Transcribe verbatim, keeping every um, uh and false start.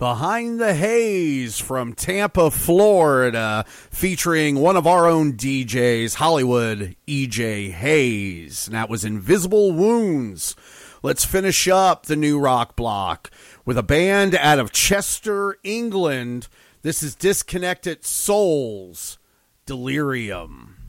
Behind the Haze from Tampa, Florida, featuring one of our own D Js, Hollywood E J Hayes. And that was Invisible Wounds. Let's finish up the new rock block with a band out of Chester, England. This is Disconnected Souls, Delirium.